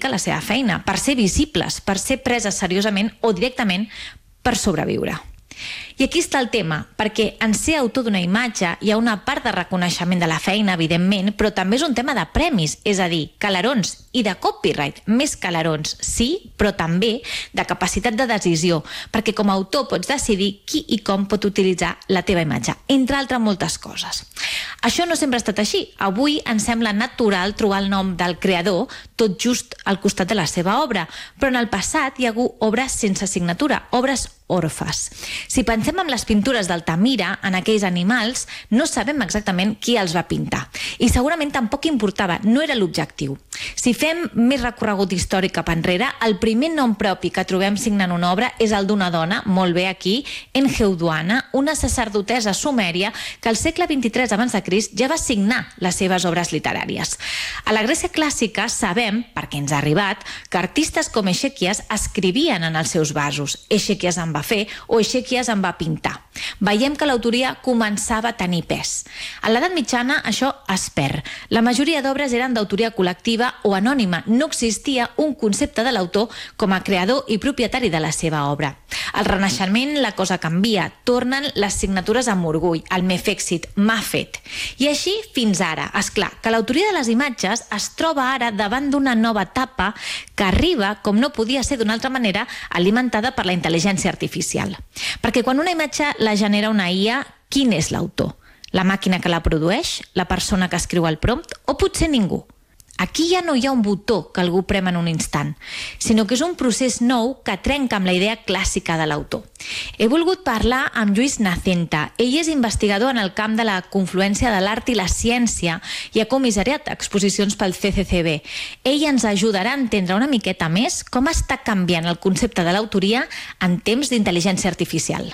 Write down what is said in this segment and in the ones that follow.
dedica a la seva feina, per ser visibles, per ser preses seriosament o directament per sobreviure. I aquí està el tema, perquè en ser autor d'una imatge hi ha una part de reconeixement de la feina, evidentment, però també és un tema de premis, és a dir, calerons i de copyright, més calerons, sí, però també de capacitat de decisió, perquè com a autor pots decidir qui i com pot utilitzar la teva imatge, entre altres moltes coses. Això no sempre ha estat així. Avui ens sembla natural trobar el nom del creador tot just al costat de la seva obra, però en el passat hi ha hagut obres sense signatura, obres orfes. Si pensem en les pintures d'Altamira, en aquells animals, no sabem exactament qui els va pintar. I segurament tampoc importava, no era l'objectiu. Si fem més recorregut històric cap enrere, el primer nom propi que trobem signant una obra és el d'una dona, molt bé aquí, Enheduanna, una sacerdotessa sumèria que al segle XXIII a.C. ja va signar les seves obres literàries. A la Grècia clàssica sabem, perquè ens ha arribat, que artistes com Exèquies escrivien en els seus vasos. Exèquies en va fer o Exèquies en va pintar. Veiem que l'autoria començava a tenir pes. A l'edat mitjana això es perd. La majoria d'obres eren d'autoria col·lectiva o anònima. No existia un concepte de l'autor com a creador i propietari de la seva obra. Al Renaixement la cosa canvia. Tornen les signatures amb orgull, el meu èxit, m'ha fet. I així fins ara. És clar que l'autoria de les imatges es troba ara davant d'una nova etapa que arriba, com no podia ser d'una altra manera, alimentada per la intel·ligència artificial. Perquè quan una imatge la genera una IA, quin és l'autor? La màquina que la produeix? La persona que escriu el prompt? O potser ningú? Aquí ja no hi ha un botó que algú prema en un instant, sinó que és un procés nou que trenca amb la idea clàssica de l'autor. He volgut parlar amb Lluís Nacenta. Ell és investigador en el camp de la confluència de l'art i la ciència i ha comissariat exposicions pel CCCB. Ell ens ajudarà a entendre una miqueta més com està canviant el concepte de l'autoria en temps d'intel·ligència artificial.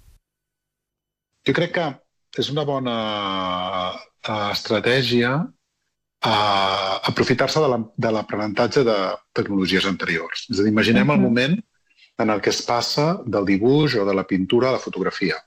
Jo crec que és una bona estratègia aprofitar-se de l'aprenentatge de tecnologies anteriors. És a dir, imaginem el moment en el que es passa del dibuix o de la pintura a la fotografia.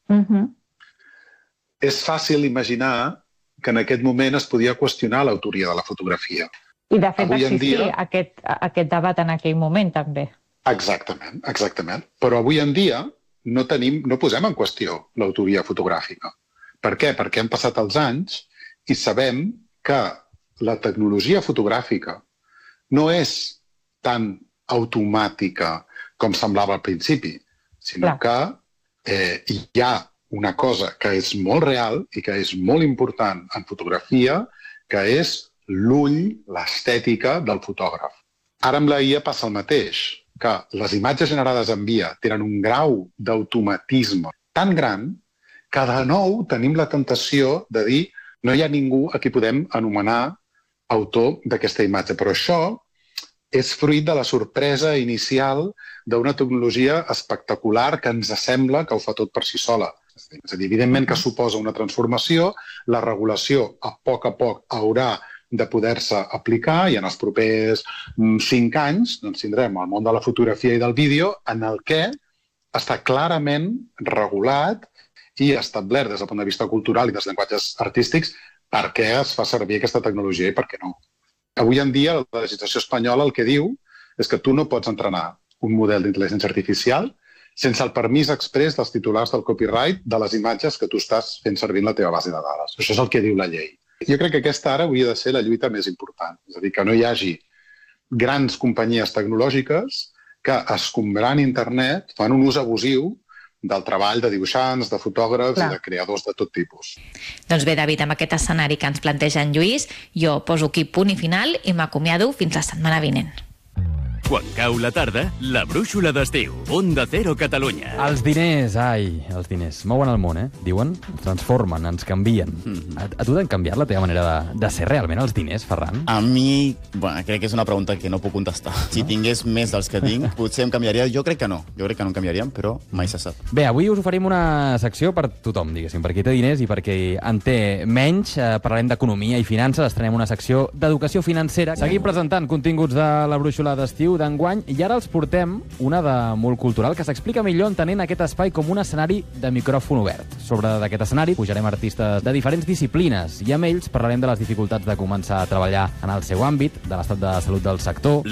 És fàcil imaginar que en aquest moment es podia qüestionar l'autoria de la fotografia. I de fet existia aquest debat en aquell moment també. Exactament, exactament. Però avui en dia no posem en qüestió l'autoria fotogràfica. Per què? Perquè han passat els anys i sabem que la tecnologia fotogràfica no és tan automàtica com semblava al principi, sinó que hi ha una cosa que és molt real i que és molt important en fotografia, que és l'ull, l'estètica del fotògraf. Ara amb la IA passa el mateix, que les imatges generades en IA tenen un grau d'automatisme tan gran que de nou tenim la tentació de dir no hi ha ningú a qui podem anomenar autor d'aquesta imatge. Però això és fruit de la sorpresa inicial d'una tecnologia espectacular que ens sembla que ho fa tot per si sola. És a dir, evidentment que suposa una transformació, la regulació a poc haurà de poder-se aplicar i en els propers 5 anys tindrem el món de la fotografia i del vídeo en el que està clarament regulat i establert des del punt de vista cultural i dels llenguatges artístics per què es fa servir aquesta tecnologia i per què no. Avui en dia la legislació espanyola el que diu és que tu no pots entrenar un model d'intel·ligència artificial sense el permís exprés dels titulars del copyright de les imatges que tu estàs fent servir en la teva base de dades. Això és el que diu la llei. Jo crec que aquesta ara hauria de ser la lluita més important. És a dir, que no hi hagi grans companyies tecnològiques que escombrant internet fan un ús abusiu del treball de dibuixants, de fotògrafs i de creadors de tot tipus. Doncs bé, David, amb aquest escenari que ens planteja en Lluís, jo poso aquí punt i final i m'acomiado fins la setmana vinent. Quan cau la tarda, la brúixola d'estiu. Onda Cero Catalunya. Els diners, els diners. Mouen el món, Diuen, ens transformen, ens canvien. A tu t'han canviat la teva manera de ser realment els diners, Ferran? A mi, crec que és una pregunta que no puc contestar. Si tingués més dels que tinc, potser em canviaria. Jo crec que no. Jo crec que no em canviarien, però mai se sap. Bé, avui us oferim una secció per tothom, diguéssim, per qui té diners i per qui en té menys. Parlarem d'economia i finances, estrenem una secció d'educació financera. Seguim presentant continguts de la brúixola d'estiu d'enguany i ara els portem una de molt cultural que s'explica millor entenent aquest espai com un escenari de micròfon obert. Sobre d'aquest escenari pujarem artistes de diferents disciplines i amb ells parlarem de les dificultats de començar a treballar en el seu àmbit, de l'estat de salut del sector,